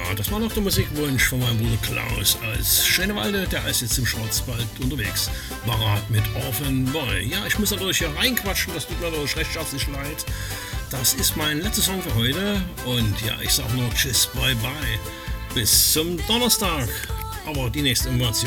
Das war noch der Musikwunsch von meinem Bruder Klaus aus Schönewalde, der ist jetzt im Schwarzwald unterwegs. Parat mit Orphan Boy. Ja, ich muss natürlich hier reinquatschen, das tut mir natürlich recht herzlich leid. Das ist mein letzter Song für heute und ja, ich sag nur Tschüss, bye bye. Bis zum Donnerstag. Aber die nächste Information